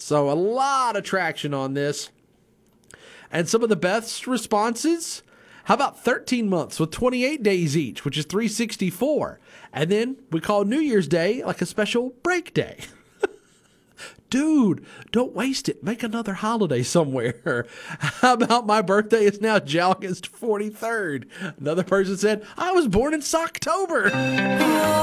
So a lot of traction on this. And some of the best responses, how about 13 months with 28 days each, which is 364. And then we call New Year's Day like a special break day. Dude, don't waste it. Make another holiday somewhere. How about my birthday is now August 43rd? Another person said, I was born in Socktober.